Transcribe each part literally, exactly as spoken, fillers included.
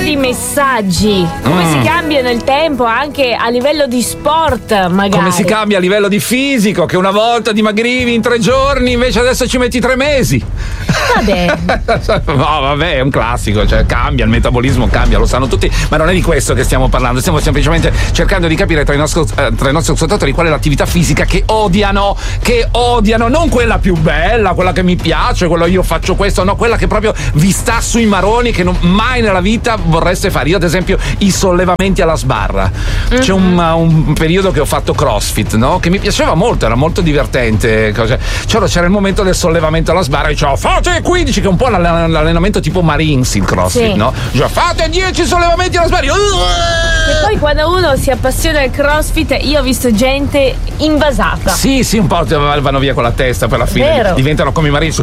questi messaggi, come mm. si cambia nel tempo anche a livello di sport, magari. Come si cambia a livello di fisico, che una volta dimagrivi in tre giorni, invece adesso ci metti tre mesi. Vabbè. No, vabbè, è un classico, cioè cambia, il metabolismo cambia, lo sanno tutti, ma non è di questo che stiamo parlando, stiamo semplicemente cercando di capire tra i nostri, eh, tra i nostri ascoltatori qual è l'attività fisica che odiano, che odiano, non quella più bella, quella che mi piace, quello io faccio questo, no, quella che proprio vi sta sui maroni, che non, mai nella vita vorreste fare. Io ad esempio i sollevamenti alla sbarra, mm-hmm. c'è un, un periodo che ho fatto CrossFit, no? Che mi piaceva molto, era molto divertente, cioè, c'era il momento del sollevamento alla sbarra e dicevo fate quindici, che è un po' l'allenamento tipo Marines il CrossFit, sì. no? Cioè, fate dieci sollevamenti alla sbarra. E poi quando uno si appassiona al CrossFit, io ho visto gente invasata. Sì, sì, un po' vanno via con la testa per la fine. Vero. Diventano come i Marines.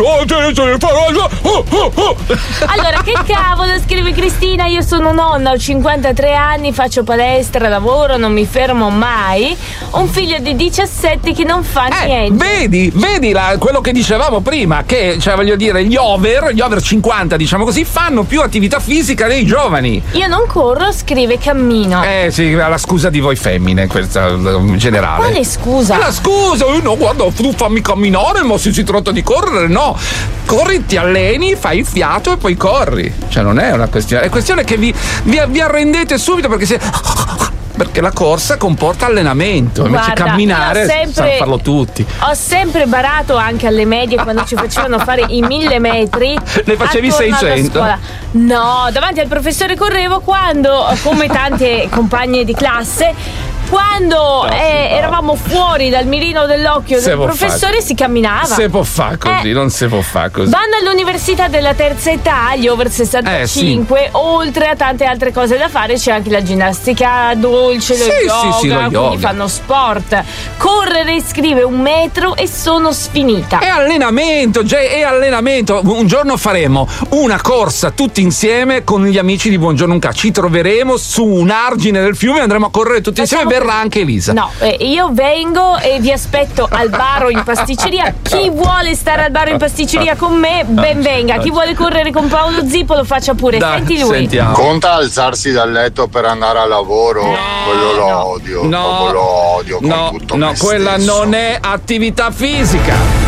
Allora, che cavolo, scrive Cristina, io sono nonna, ho cinquantatré anni, faccio palestra, lavoro, non mi fermo mai. Un figlio di diciassette che non fa eh, niente. Vedi, vedi la, quello che dicevamo prima, che cioè voglio dire, gli over, gli over cinquanta, diciamo così, fanno più attività fisica dei giovani. Io non corro, scrive cammino. Eh sì, la scusa di voi femmine, questa in generale. Quale scusa? La scusa, eh, no, guarda, tu fammi camminare, ma se si tratta di correre, no. Corri, ti alleni, fai il fiato e poi corri. Cioè non è una questione, è questione che vi, vi, vi arrendete subito perché se... perché la corsa comporta allenamento, invece Guarda, camminare sempre, sanno farlo tutti. Ho sempre barato anche alle medie quando ci facevano fare i mille metri. Ne facevi seicento? No, davanti al professore correvo quando, come tante compagne di classe, quando no, eh, no. eravamo fuori dal mirino dell'occhio se del professore fare. Si camminava. Se può fare così, eh, non si può fare così. Vanno all'università della terza età, gli over sessantacinque, eh, sì. oltre a tante altre cose da fare c'è anche la ginnastica dolce, lo sì, yoga, sì, sì, lo quindi yoga. fanno sport. Correre, scrive un metro e sono sfinita. È allenamento, Jay, è allenamento. Un giorno faremo una corsa tutti insieme con gli amici di Buongiorno Unca. Ci troveremo su un argine del fiume e andremo a correre tutti Facciamo insieme. Verrà anche Elisa. No, eh, io vengo e vi aspetto al bar o in pasticceria. Chi vuole stare al bar o in pasticceria con me, ben venga. Chi vuole correre con Paolo Zippo lo faccia pure. Dai, senti lui. Sentiamo. Conta alzarsi dal letto per andare al lavoro. No, quello lo no, odio. No, lo odio con no, tutto no, me quella stesso. non è attività fisica.